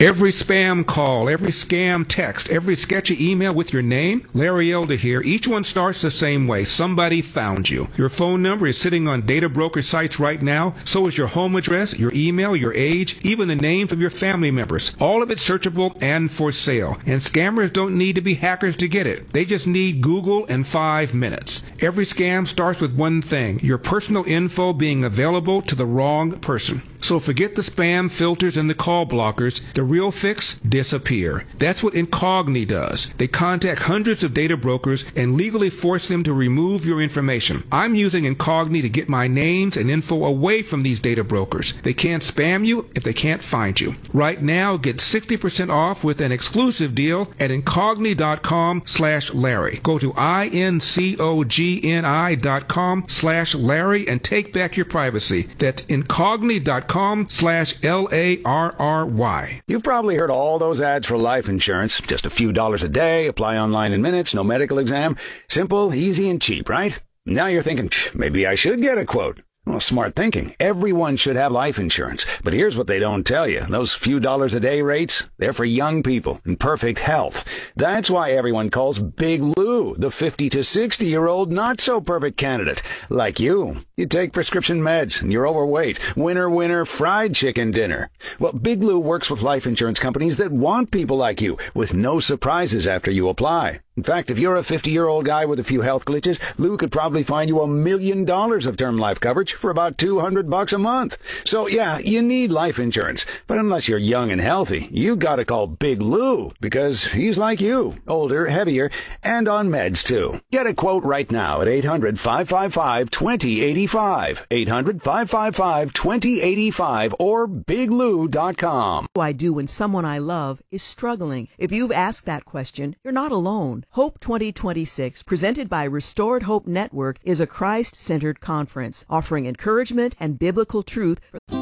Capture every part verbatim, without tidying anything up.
Every spam call, every scam text, every sketchy email with your name, Larry Elder here, each one starts the same way. Somebody found you. Your phone number is sitting on data broker sites right now. So is your home address, your email, your age, even the names of your family members. All of it searchable and for sale. And scammers don't need to be hackers to get it. They just need Google and five minutes. Every scam starts with one thing, your personal info being available to the wrong person. So forget the spam filters and the call blockers. The real fix, disappear. That's what Incogni does. They contact hundreds of data brokers and legally force them to remove your information. I'm using Incogni to get my names and info away from these data brokers. They can't spam you if they can't find you. Right now, get sixty percent off with an exclusive deal at Incogni.com slash Larry. Go to I-N-C-O-G-N-I dot com slash Larry and take back your privacy. That's Incogni.com slash L A R R Y. You've probably heard all those ads for life insurance. Just a few dollars a day, apply online in minutes, no medical exam. Simple, easy, and cheap, right? Now you're thinking, maybe I should get a quote. Well, smart thinking. Everyone should have life insurance. But here's what they don't tell you. Those few dollars a day rates, they're for young people in perfect health. That's why everyone calls Big Lou the fifty to sixty year old not so perfect candidate. Like you. You take prescription meds and you're overweight. Winner, winner, fried chicken dinner. Well, Big Lou works with life insurance companies that want people like you with no surprises after you apply. In fact, if you're a fifty-year-old guy with a few health glitches, Lou could probably find you a million dollars of term life coverage for about two hundred bucks a month. So yeah, you need life insurance. But unless you're young and healthy, you gotta call Big Lou because he's like you, older, heavier, and on meds too. Get a quote right now at eight hundred, five five five, two zero eight five, eight hundred, five five five, two zero eight five, or big lou dot com. What do I do when someone I love is struggling? If you've asked that question, you're not alone. Hope twenty twenty-six, presented by Restored Hope Network, is a Christ-centered conference offering encouragement and biblical truth.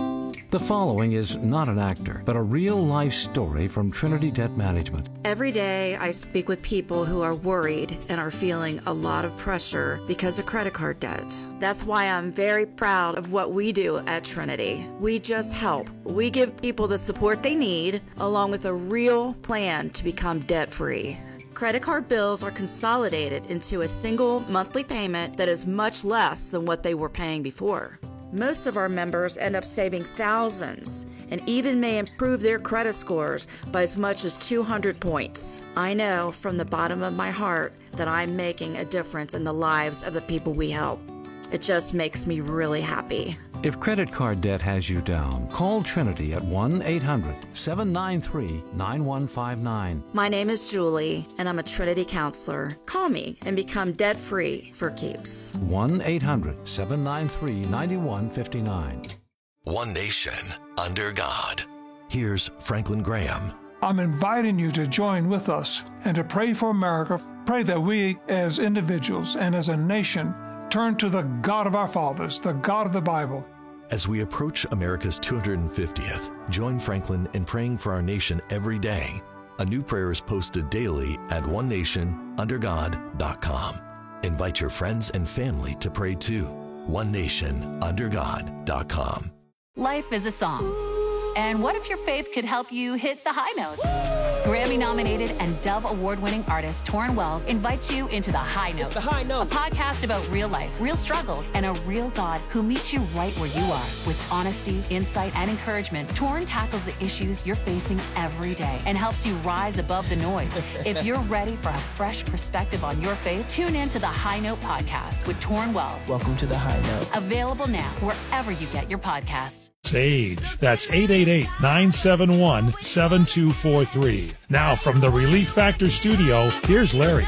The following is not an actor, but a real-life story from Trinity Debt Management. Every day I speak with people who are worried and are feeling a lot of pressure because of credit card debt. That's why I'm very proud of what we do at Trinity. We just help. We give people the support they need, along with a real plan to become debt-free. Credit card bills are consolidated into a single monthly payment that is much less than what they were paying before. Most of our members end up saving thousands and even may improve their credit scores by as much as two hundred points. I know from the bottom of my heart that I'm making a difference in the lives of the people we help. It just makes me really happy. If credit card debt has you down, call Trinity at one eight hundred, seven nine three, nine one five nine. My name is Julie, and I'm a Trinity counselor. Call me and become debt-free for keeps. one eight hundred, seven nine three, nine one five nine. One Nation Under God. Here's Franklin Graham. I'm inviting you to join with us and to pray for America. Pray that we as individuals and as a nation turn to the God of our fathers, the God of the Bible. As we approach America's two hundred fiftieth, join Franklin in praying for our nation every day. A new prayer is posted daily at one nation under god dot com. Invite your friends and family to pray too. one nation under god dot com. Life is a song. And what if your faith could help you hit the high notes? Grammy-nominated and Dove Award-winning artist Torrin Wells invites you into The High Note, the High Note, a podcast about real life, real struggles, and a real God who meets you right where you are. With honesty, insight, and encouragement, Torrin tackles the issues you're facing every day and helps you rise above the noise. If you're ready for a fresh perspective on your faith, tune in to The High Note podcast with Torrin Wells. Welcome to The High Note. Available now wherever you get your podcasts. SAGE. That's eight eight eight, nine seven one, seven two four three. Now from the Relief Factor studio, here's Larry.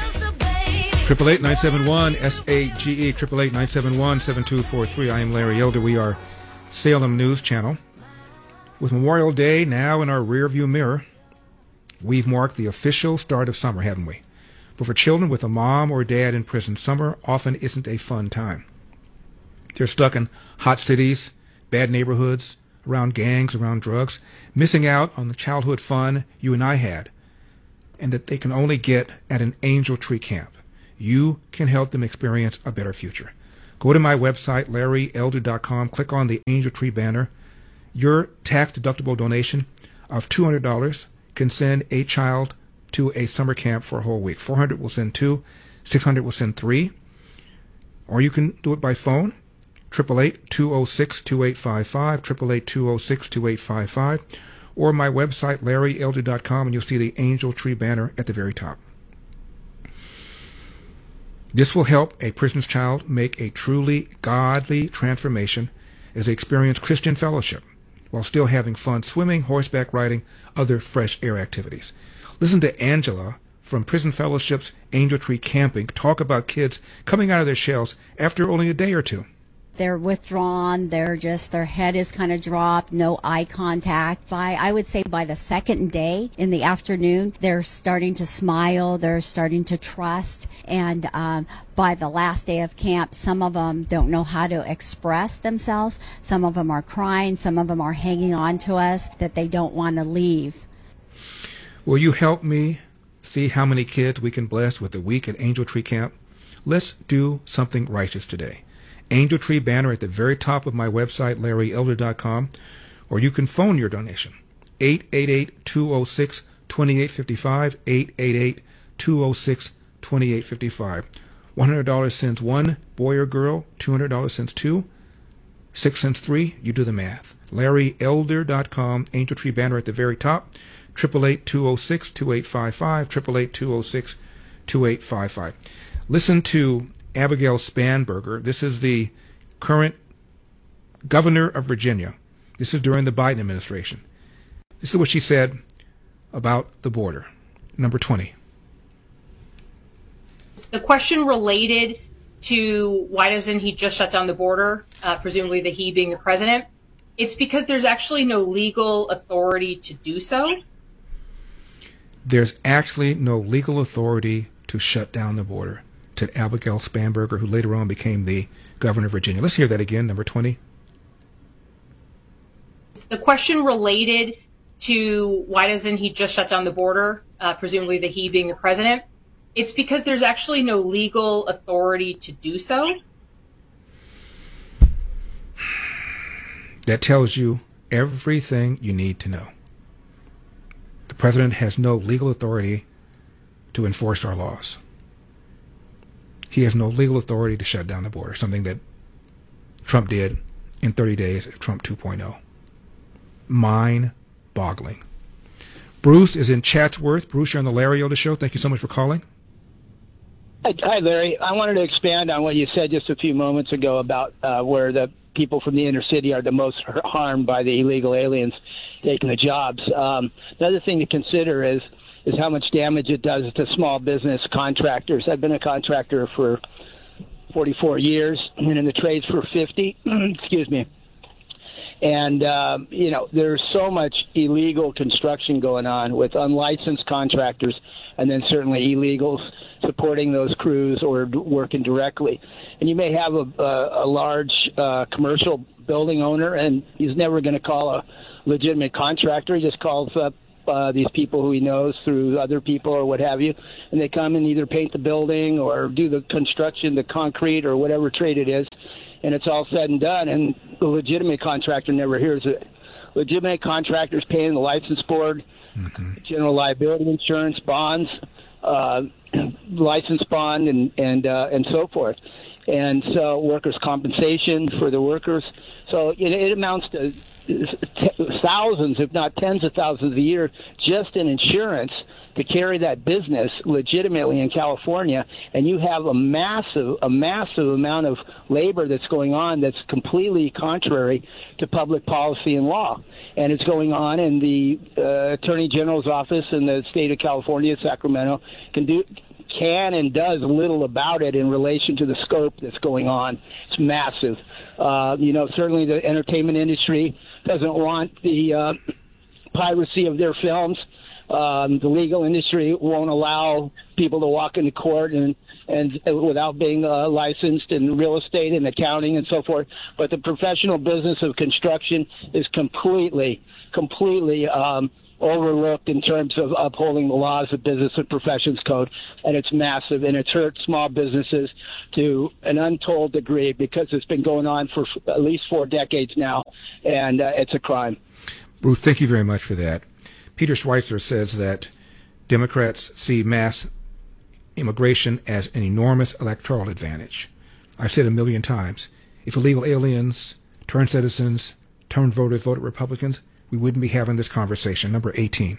Triple eight nine seven one S A G E triple eight nine seven one seven two four three. I am Larry Elder. We are Salem News Channel. With Memorial Day now in our rearview mirror, we've marked the official start of summer, haven't we? But for children with a mom or dad in prison, summer often isn't a fun time. They're stuck in hot cities, bad neighborhoods, around gangs, around drugs, missing out on the childhood fun you and I had, and that they can only get at an Angel Tree Camp. You can help them experience a better future. Go to my website, larry elder dot com, click on the Angel Tree banner. Your tax-deductible donation of two hundred dollars can send a child to a summer camp for a whole week. four hundred dollars will send two, six hundred dollars will send three. Or you can do it by phone, eight eight eight, two oh six, two eight five five, eight eight eight, two oh six, two eight five five, or my website, larry elder dot com, and you'll see the Angel Tree banner at the very top. This will help a prison's child make a truly godly transformation as they experience Christian fellowship while still having fun swimming, horseback riding, other fresh air activities. Listen to Angela from Prison Fellowship's Angel Tree Camping talk about kids coming out of their shells after only a day or two. They're withdrawn, they're just, their head is kind of dropped, no eye contact. By, I would say by the second day in the afternoon, they're starting to smile, they're starting to trust. And um, by the last day of camp, some of them don't know how to express themselves. Some of them are crying, some of them are hanging on to us that they don't want to leave. Will you help me see how many kids we can bless with a week at Angel Tree Camp? Let's do something righteous today. Angel Tree banner at the very top of my website, larry elder dot com, or you can phone your donation, eight eight eight, two oh six, two eight five five, eight eight eight, two oh six, two eight five five. one hundred dollars sends one boy or girl, two hundred dollars sends two, six cents three, you do the math. larry elder dot com, Angel Tree banner at the very top, eight eight eight, two oh six, two eight five five, eight eight eight, two oh six, two eight five five. Listen to Abigail Spanberger. This is the current governor of Virginia. This is during the Biden administration. This is what she said about the border. Number twenty. The question related to why doesn't he just shut down the border, uh, presumably the he being the president, it's because there's actually no legal authority to do so. There's actually no legal authority to shut down the border, to Abigail Spanberger, who later on became the governor of Virginia. Let's hear that again, number twenty. The question related to why doesn't he just shut down the border, uh, presumably the he being the president, it's because there's actually no legal authority to do so. That tells you everything you need to know. The president has no legal authority to enforce our laws. He has no legal authority to shut down the border, something that Trump did in thirty days of Trump two point oh. Mind-boggling. Bruce is in Chatsworth. Bruce, you're on the Larry Elder Show. Thank you so much for calling. Hi, Larry. I wanted to expand on what you said just a few moments ago about uh, where the people from the inner city are the most harmed by the illegal aliens taking the jobs. Um, another thing to consider is is how much damage it does to small business contractors. I've been a contractor for forty-four years and in the trades for fifty. Excuse me. And, uh, you know, there's so much illegal construction going on with unlicensed contractors and then certainly illegals supporting those crews or d- working directly. And you may have a, a, a large uh, commercial building owner, and he's never going to call a legitimate contractor. He just calls up uh, these people who he knows through other people or what have you, and they come and either paint the building or do the construction, the concrete or whatever trade it is, and it's all said and done, and the legitimate contractor never hears it. Legitimate contractors paying the license board, mm-hmm. general liability insurance, bonds, uh, license bond, and and uh, and so forth. And so workers' compensation for the workers. So it, it amounts to thousands, if not tens of thousands a year, just in insurance to carry that business legitimately in California. And you have a massive, a massive amount of labor that's going on that's completely contrary to public policy and law. And it's going on, and the uh, Attorney General's office in the state of California, Sacramento, can do can and does little about it in relation to the scope that's going on. It's massive. Uh, you know, certainly the entertainment industry doesn't want the uh, piracy of their films. Um, the legal industry won't allow people to walk into court and, and without being uh, licensed in real estate and accounting and so forth. But the professional business of construction is completely, completely um, overlooked in terms of upholding the laws of Business and Professions Code, and it's massive, and it's hurt small businesses to an untold degree because it's been going on for at least four decades now, and uh, it's a crime. Bruce, thank you very much for that. Peter Schweitzer says that Democrats see mass immigration as an enormous electoral advantage. I've said a million times, if illegal aliens, turned citizens, turned voters voted Republicans, we wouldn't be having this conversation. Number eighteen.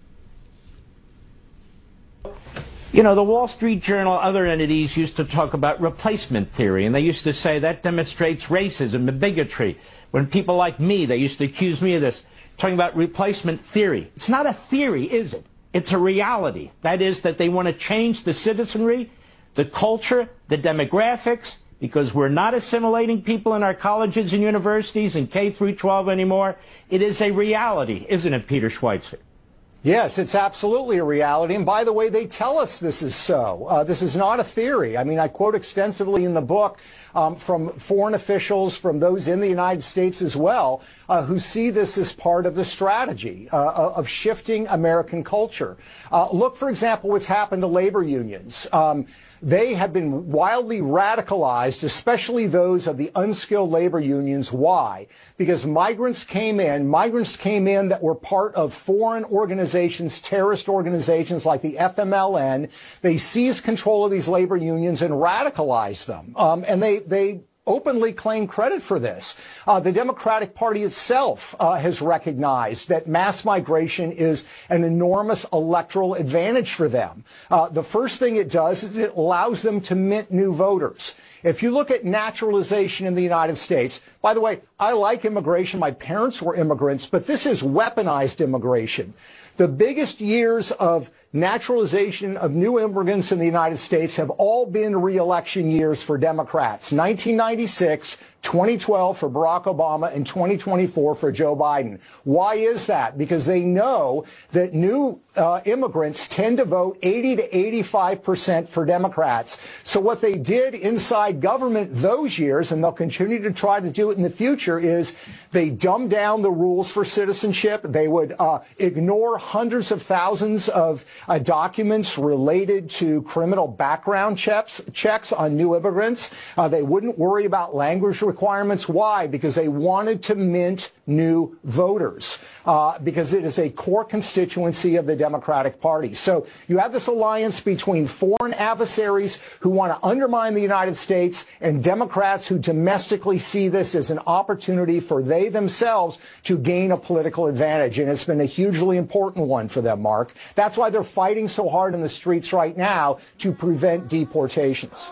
You know, the Wall Street Journal, other entities used to talk about replacement theory, and they used to say that demonstrates racism and bigotry. When people like me, they used to accuse me of this, talking about replacement theory. It's not a theory, is it? It's a reality. That is that they want to change the citizenry, the culture, the demographics, because we're not assimilating people in our colleges and universities and K through twelve anymore. It is a reality, isn't it, Peter Schweitzer? Yes, it's absolutely a reality. And by the way, they tell us this is so. Uh, this is not a theory. I mean, I quote extensively in the book um, from foreign officials, from those in the United States as well, uh, who see this as part of the strategy uh, of shifting American culture. Uh, look, for example, what's happened to labor unions. Um, They have been wildly radicalized, especially those of the unskilled labor unions. Why? Because migrants came in, migrants came in that were part of foreign organizations, terrorist organizations like the F M L N. They seized control of these labor unions and radicalized them. Um, and they, they openly claim credit for this. Uh, the Democratic Party itself uh, has recognized that mass migration is an enormous electoral advantage for them. Uh, the first thing it does is it allows them to mint new voters. If you look at naturalization in the United States, by the way, I like immigration. My parents were immigrants, but this is weaponized immigration. The biggest years of naturalization of new immigrants in the United States have all been re-election years for Democrats. nineteen ninety-six, twenty twelve for Barack Obama, and twenty twenty-four for Joe Biden. Why is that? Because they know that new uh, immigrants tend to vote eighty to eighty-five percent for Democrats. So what they did inside government those years, and they'll continue to try to do it in the future, is they dumbed down the rules for citizenship. They would uh, ignore hundreds of thousands of uh, documents related to criminal background checks, checks on new immigrants. Uh, they wouldn't worry about language requirements. Why? Because they wanted to mint new voters, uh, because it is a core constituency of the Democratic Party. So you have this alliance between foreign adversaries who want to undermine the United States and Democrats who domestically see this as an opportunity for they themselves to gain a political advantage. And it's been a hugely important one for them, Mark. That's why they're fighting so hard in the streets right now to prevent deportations.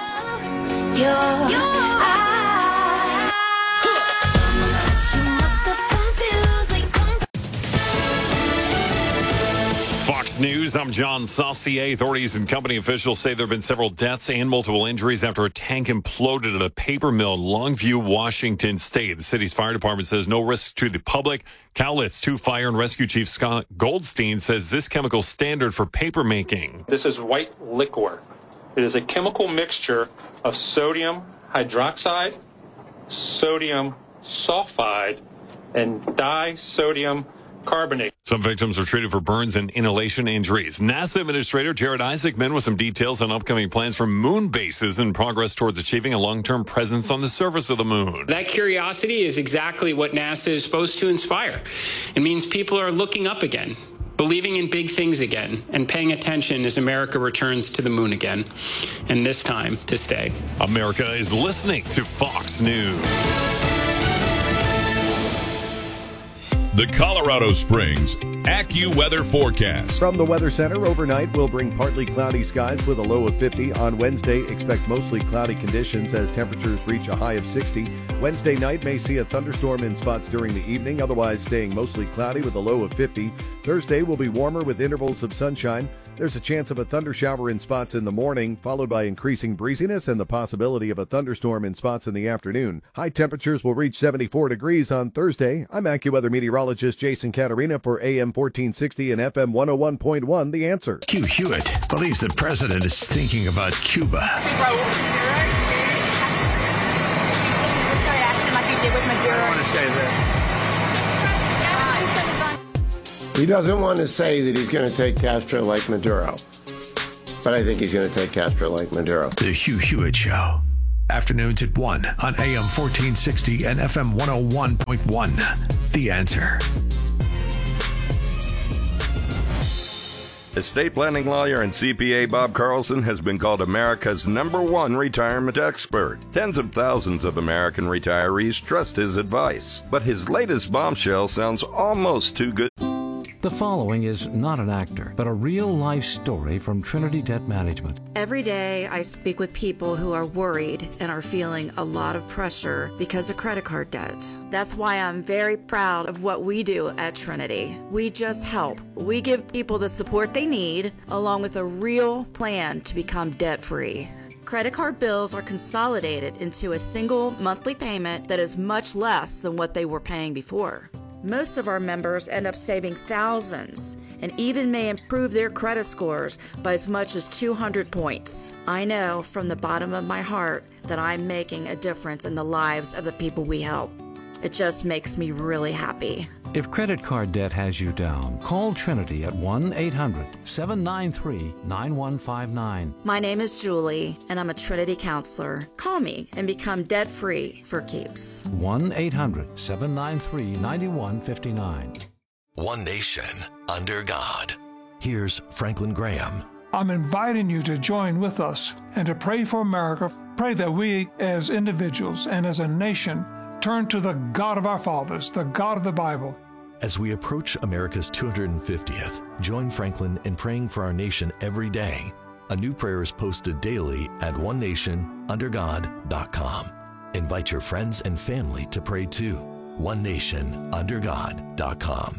You're, you're Fox News, I'm John Saucier. Authorities and company officials say there have been several deaths and multiple injuries after a tank imploded at a paper mill in Longview, Washington State. The city's fire department says no risk to the public. Cowlitz two Fire and Rescue Chief Scott Goldstein says this chemical standard for paper making. This is white liquor. It is a chemical mixture of sodium hydroxide, sodium sulfide, and disodium carbonate. Some victims are treated for burns and inhalation injuries. NASA Administrator Jared Isaacman with some details on upcoming plans for moon bases and progress towards achieving a long-term presence on the surface of the moon. That curiosity is exactly what NASA is supposed to inspire. It means people are looking up again, believing in big things again, and paying attention as America returns to the moon again, and this time to stay. America is listening to Fox News. The Colorado Springs AccuWeather forecast. From the Weather Center, overnight will bring partly cloudy skies with a low of fifty. On Wednesday, expect mostly cloudy conditions as temperatures reach a high of sixty. Wednesday night may see a thunderstorm in spots during the evening, otherwise staying mostly cloudy with a low of fifty. Thursday will be warmer with intervals of sunshine. There's a chance of a thundershower in spots in the morning, followed by increasing breeziness and the possibility of a thunderstorm in spots in the afternoon. High temperatures will reach seventy-four degrees on Thursday. I'm AccuWeather meteorologist Jason Caterina for A M fourteen sixty and F M one oh one point one, The Answer. Hugh Hewitt believes the president is thinking about Cuba. I don't want to say that. He doesn't want to say that he's going to take Castro like Maduro, but I think he's going to take Castro like Maduro. The Hugh Hewitt Show. Afternoons at one on A M fourteen sixty and F M one oh one point one. The Answer. Estate planning lawyer and C P A Bob Carlson has been called America's number one retirement expert. Tens of thousands of American retirees trust his advice, but his latest bombshell sounds almost too good. The following is not an actor, but a real-life story from Trinity Debt Management. Every day I speak with people who are worried and are feeling a lot of pressure because of credit card debt. That's why I'm very proud of what we do at Trinity. We just help. We give people the support they need, along with a real plan to become debt-free. Credit card bills are consolidated into a single monthly payment that is much less than what they were paying before. Most of our members end up saving thousands and even may improve their credit scores by as much as two hundred points. I know from the bottom of my heart that I'm making a difference in the lives of the people we help. It just makes me really happy. If credit card debt has you down, call Trinity at one eight hundred seven nine three nine one five nine. My name is Julie, and I'm a Trinity counselor. Call me and become debt-free for keeps. one eight hundred seven nine three nine one five nine. One nation under God. Here's Franklin Graham. I'm inviting you to join with us and to pray for America. Pray that we as individuals and as a nation turn to the God of our fathers, the God of the Bible. As we approach America's two hundred fiftieth, join Franklin in praying for our nation every day. A new prayer is posted daily at one nation under god dot com. Invite your friends and family to pray too. one nation under god dot com.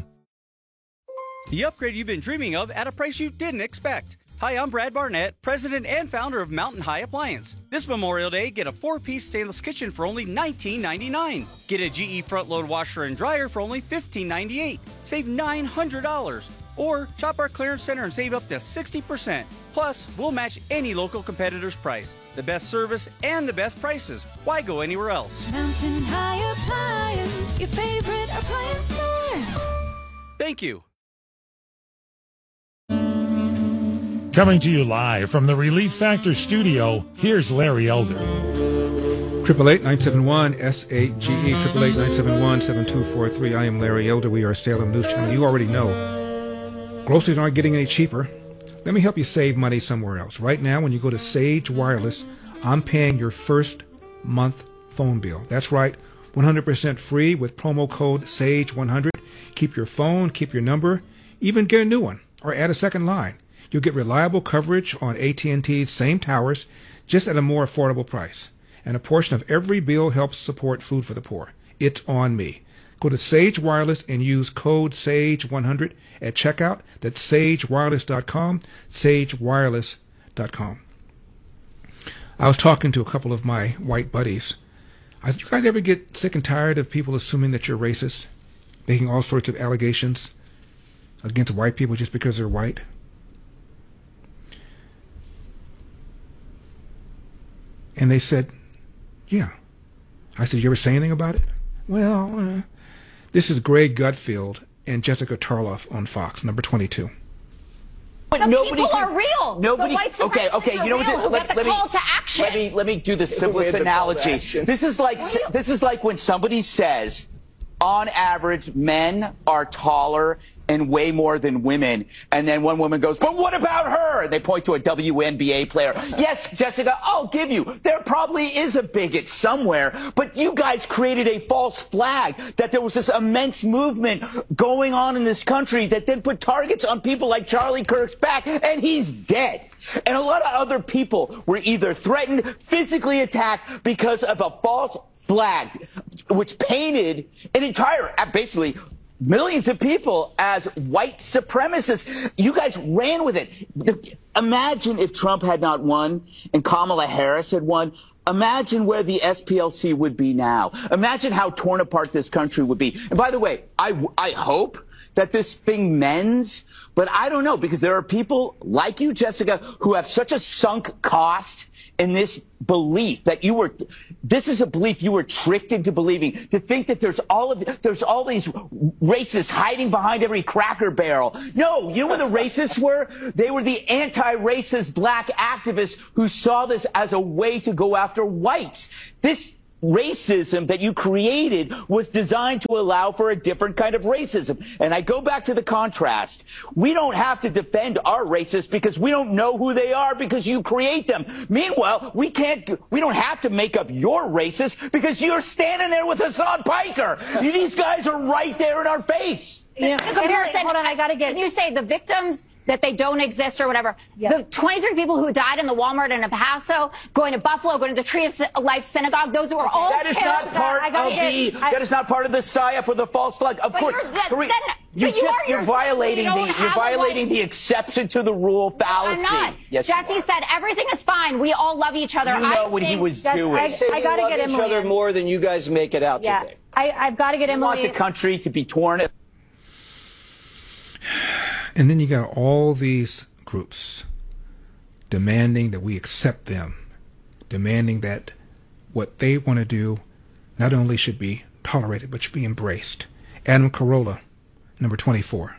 The upgrade you've been dreaming of at a price you didn't expect. Hi, I'm Brad Barnett, president and founder of Mountain High Appliance. This Memorial Day, get a four-piece stainless kitchen for only nineteen ninety-nine. Get a G E front-load washer and dryer for only fifteen ninety-eight. Save nine hundred dollars. Or shop our clearance center and save up to sixty percent. Plus, we'll match any local competitor's price. The best service and the best prices. Why go anywhere else? Mountain High Appliance, your favorite appliance store. Thank you. Coming to you live from the Relief Factor studio, here's Larry Elder. Triple eight nine seven one S eight G E triple eight nine seven one seven two four three. I am Larry Elder. We are Salem News Channel. You already know groceries aren't getting any cheaper. Let me help you save money somewhere else. Right now, when you go to Sage Wireless, I'm paying your first month phone bill. That's right, one hundred percent free with promo code Sage one hundred. Keep your phone, keep your number, even get a new one or add a second line. You'll get reliable coverage on A T and T's same towers, just at a more affordable price. And a portion of every bill helps support Food for the Poor. It's on me. Go to Sage Wireless and use code Sage one hundred at checkout. That's sage wireless dot com, sage wireless dot com. I was talking to a couple of my white buddies. Do you guys ever get sick and tired of people assuming that you're racist, making all sorts of allegations against white people just because they're white? And they said, yeah. I said, you ever say anything about it? Well, uh, this is Greg Gutfield and Jessica Tarloff on Fox, number twenty-two. But the nobody people can, are real. Nobody. The white okay, supremacists okay. You are know real. what? Who Let, got the let call me, to action. Let me let me do the simplest the analogy. This is like this is like when somebody says, on average, men are taller and way more than women. And then one woman goes, but what about her? And they point to a W N B A player. Yes, Jessica, I'll give you. There probably is a bigot somewhere. But you guys created a false flag that there was this immense movement going on in this country that then put targets on people like Charlie Kirk's back, and he's dead. And a lot of other people were either threatened, physically attacked because of a false flag, which painted an entire, basically, millions of people as white supremacists. You guys ran with it. Imagine if Trump had not won and Kamala Harris had won. Imagine where the S P L C would be now. Imagine how torn apart this country would be. And by the way, I, I hope that this thing mends, but I don't know, because there are people like you, Jessica, who have such a sunk cost in this belief that you were, this is a belief you were tricked into believing, to think that there's all of, there's all these racists hiding behind every Cracker Barrel. No, you know what the racists were? They were the anti-racist black activists who saw this as a way to go after whites. This racism that you created was designed to allow for a different kind of racism. And I go back to the contrast. We don't have to defend our racists because we don't know who they are because you create them. Meanwhile, we can't, we don't have to make up your racist because you're standing there with Hassan Piker. These guys are right there in our face. Yeah. The comparison, hold on, I gotta get. Can you say the victims that they don't exist or whatever? Yeah. The twenty-three people who died in the Walmart in El Paso, going to Buffalo, going to the Tree of Life Synagogue, those were all That is killed. not part I of the. I, that is not part of the psyop or the false flag. Of but course, you're, that, three, that, you but you just, are you're violating you the. don't You're have a violating white- the exception to the rule fallacy. I'm not. Yes, Jesse you are. said everything is fine. We all love each other. You know I what he think was that's- doing. I, Say I we gotta love get each Emily other in. more than you guys make it out Yeah, today. I, I've got to get You Emily. want the country to be torn. And then you got all these groups demanding that we accept them, demanding that what they want to do not only should be tolerated, but should be embraced. Adam Carolla, number twenty-four.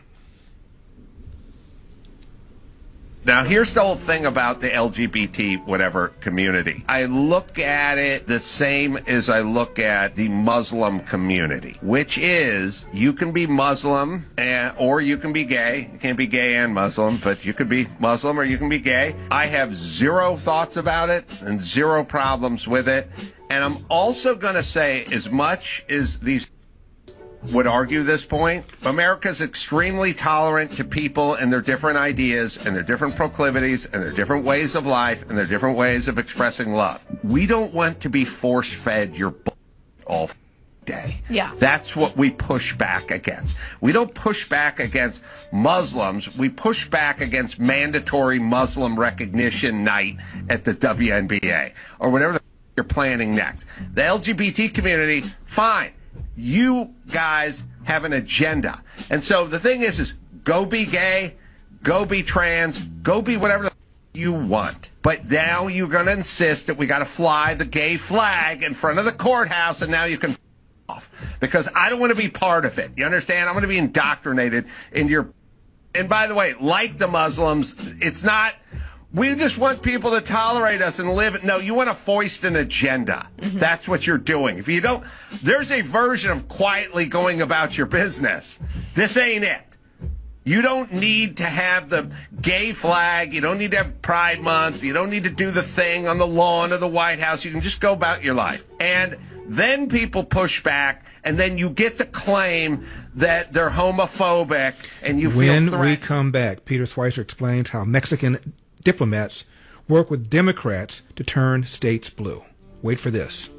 Now, here's the whole thing about the L G B T whatever community. I look at it the same as I look at the Muslim community, which is you can be Muslim and, or you can be gay. You can't be gay and Muslim, but you could be Muslim or you can be gay. I have zero thoughts about it and zero problems with it. And I'm also going to say, as much as these would argue this point, America's extremely tolerant to people and their different ideas and their different proclivities and their different ways of life and their different ways of expressing love. We don't want to be force-fed your bull all day. Yeah. That's what we push back against. We don't push back against Muslims. We push back against mandatory Muslim recognition night at the W N B A or whatever the you're planning next. The L G B T community, fine. You guys have an agenda. And so the thing is, is go be gay, go be trans, go be whatever the you want. But now you're going to insist that we got to fly the gay flag in front of the courthouse, and now you can off. Because I don't want to be part of it. You understand? I'm going to be indoctrinated into your... And by the way, like the Muslims, it's not... We just want people to tolerate us and live. No, you want to foist an agenda. Mm-hmm. That's what you're doing. If you don't, there's a version of quietly going about your business. This ain't it. You don't need to have the gay flag. You don't need to have Pride Month. You don't need to do the thing on the lawn of the White House. You can just go about your life. And then people push back, and then you get the claim that they're homophobic, and you feel When threatened. we come back, Peter Schweizer explains how Mexican diplomats work with Democrats to turn states blue. Wait for this.